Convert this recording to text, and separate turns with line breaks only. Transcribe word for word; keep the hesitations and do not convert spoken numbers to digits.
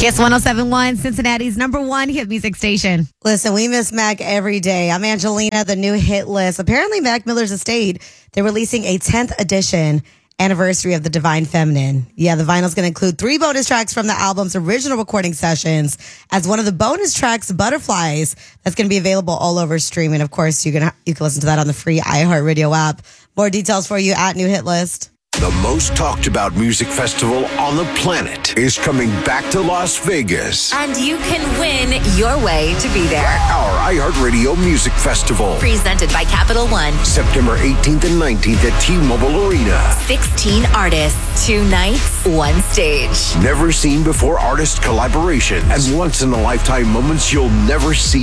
Kiss one oh seven point one, Cincinnati's number one hit music station.
Listen, we miss Mac every day. I'm Angelina, the new hit list. Apparently, Mac Miller's estate, they're releasing a tenth edition anniversary of The Divine Feminine. Yeah, the vinyl's going to include three bonus tracks from the album's original recording sessions as one of the bonus tracks, Butterflies, that's going to be available all over streaming. Of course, you can you can listen to that on the free iHeartRadio app. More details for you at New Hit List.
The most talked about music festival on the planet is coming back to Las Vegas.
And you can win your way to be there.
Our iHeartRadio Music Festival.
Presented by Capital One.
September eighteenth and nineteenth at T-Mobile Arena.
sixteen artists, two nights, one stage.
Never seen before artist collaboration and once in a lifetime moments you'll never see